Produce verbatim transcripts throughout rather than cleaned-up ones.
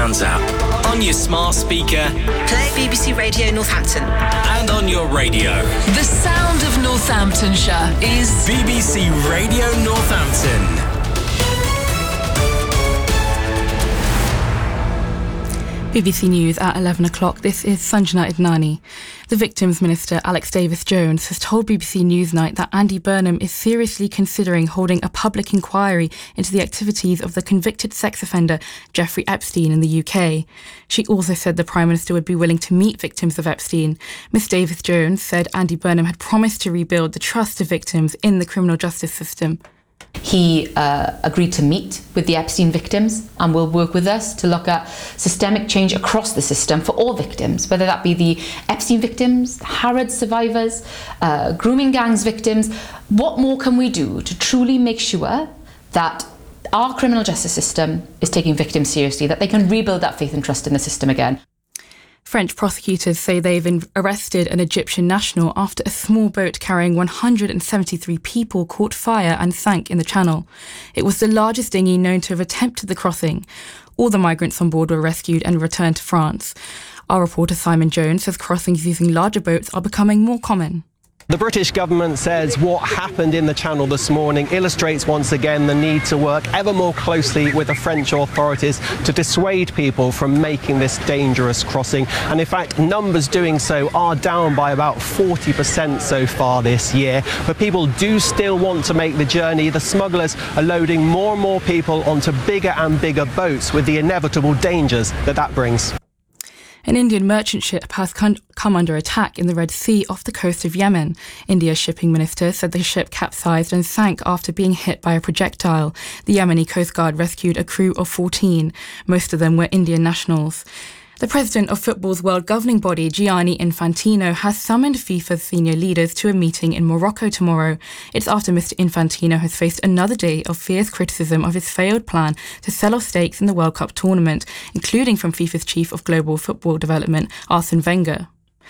Sounds app, on your smart speaker, play B B C Radio Northampton, and on your radio. The sound of Northamptonshire is B B C Radio Northampton. B B C News at eleven o'clock. This is Sanjana Idnani. The Victims Minister, Alex Davis-Jones, has told B B C Newsnight that Andy Burnham is seriously considering holding a public inquiry into the activities of the convicted sex offender Jeffrey Epstein in the U K. She also said the Prime Minister would be willing to meet victims of Epstein. Miss Davis-Jones said Andy Burnham had promised to rebuild the trust of victims in the criminal justice system. He uh, agreed to meet with the Epstein victims and will work with us to look at systemic change across the system for all victims, whether that be the Epstein victims, Harrods survivors, uh, grooming gangs victims. What more can we do to truly make sure that our criminal justice system is taking victims seriously, that they can rebuild that faith and trust in the system again? French prosecutors say they've arrested an Egyptian national after a small boat carrying one hundred seventy-three people caught fire and sank in the Channel. It was the largest dinghy known to have attempted the crossing. All the migrants on board were rescued and returned to France. Our reporter Simon Jones says crossings using larger boats are becoming more common. The British government says what happened in the Channel this morning illustrates once again the need to work ever more closely with the French authorities to dissuade people from making this dangerous crossing. And in fact, numbers doing so are down by about forty percent so far this year. But people do still want to make the journey. The smugglers are loading more and more people onto bigger and bigger boats with the inevitable dangers that that brings. An Indian merchant ship has come under attack in the Red Sea off the coast of Yemen. India's shipping minister said the ship capsized and sank after being hit by a projectile. The Yemeni Coast Guard rescued a crew of fourteen. Most of them were Indian nationals. The president of football's world governing body, Gianni Infantino, has summoned FIFA's senior leaders to a meeting in Morocco tomorrow. It's after Mister Infantino has faced another day of fierce criticism of his failed plan to sell off stakes in the World Cup tournament, including from FIFA's chief of global football development, Arsene Wenger.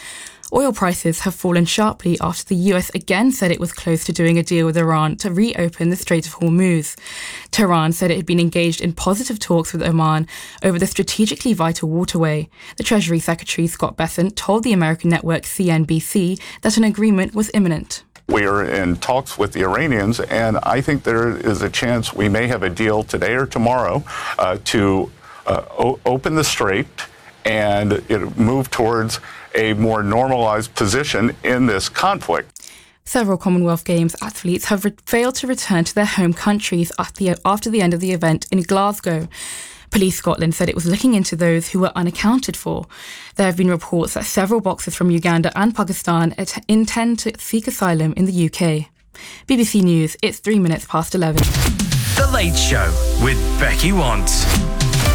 Oil prices have fallen sharply after the U S again said it was close to doing a deal with Iran to reopen the Strait of Hormuz. Tehran said it had been engaged in positive talks with Oman over the strategically vital waterway. The Treasury Secretary, Scott Bessent, told the American network C N B C that an agreement was imminent. We are in talks with the Iranians, and I think there is a chance we may have a deal today or tomorrow uh, to uh, o- open the strait and it move towards a more normalized position in this conflict. Several Commonwealth Games athletes have re- failed to return to their home countries after the, after the end of the event in Glasgow. Police Scotland said it was looking into those who were unaccounted for. There have been reports that several boxers from Uganda and Pakistan at- intend to seek asylum in the U K. B B C News, it's three minutes past eleven. The Late Show with Becky Want.